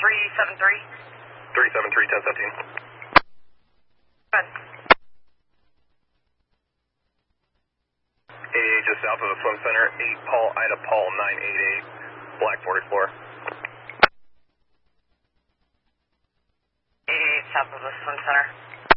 373. 373, 1017. Good. 88 just south of the swim center, 8 Paul, Ida Paul, 988, Black 44. 88 south of the swim center.